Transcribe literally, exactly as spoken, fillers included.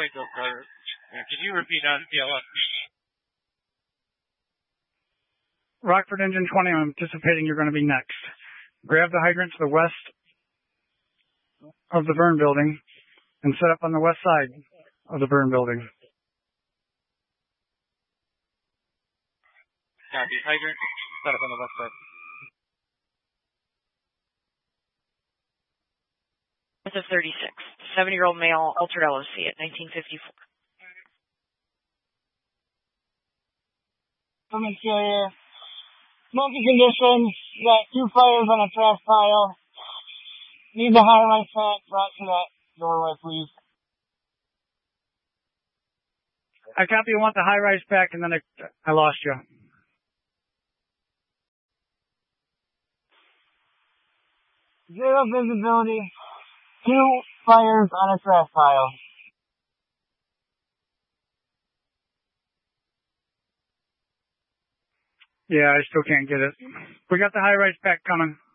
Quaco Carter. Yeah, could you repeat on P L S? Rockford Engine twenty, I'm anticipating you're going to be next. Grab the hydrant to the west of the burn building and set up on the west side of the burn building. Copy. Hydrant, set up on the west side. It's a thirty-six. seventy-year-old male, altered L O C at nineteen fifty-four. From exterior. Smoky conditions. Got two fires on a trash pile. Need the high-rise pack brought to that doorway, please. I copy you want the high-rise pack, and then I, I lost you. Zero visibility. Two fires on a trash pile. Yeah, I still can't get it. We got the high-rise pack coming.